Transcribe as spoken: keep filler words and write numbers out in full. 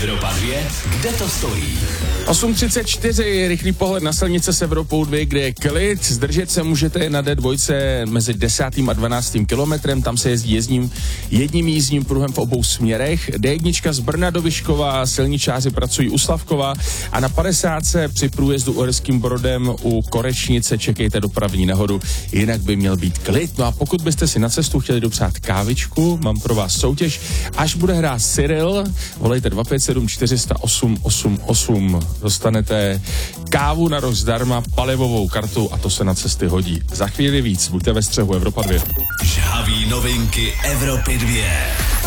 Evropa dvě, kde to stojí? osm třicet čtyři, rychlý pohled na silnice s Evropou dva, kde je klid. Zdržet se můžete na D dva mezi desátým a dvanáctým kilometrem, tam se jezdí jezdím jedním jízdním pruhem v obou směrech. D jedna z Brna do Vyškova, silničáři pracují u Slavkova a na padesátce při průjezdu Uherským Brodem u Korečnice čekejte dopravní nehodu, jinak by měl být klid. No a pokud byste si na cestu chtěli dopřát kávičku, mám pro vás soutěž, až bude hrát Cyril, volejte dva pět sedm čtyři nula osm osm osm. Dostanete kávu na rok zdarma, palivovou kartu a to se na cesty hodí. Za chvíli víc, buďte ve střehu Evropa dva. Žhavý novinky Evropy dva.